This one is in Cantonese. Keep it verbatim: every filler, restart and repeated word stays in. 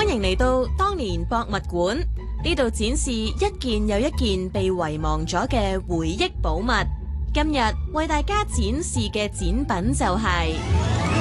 歡迎嚟到當年博物館，呢度展示一件又一件被遺忘咗嘅回憶寶物。今日為大家展示嘅展品就係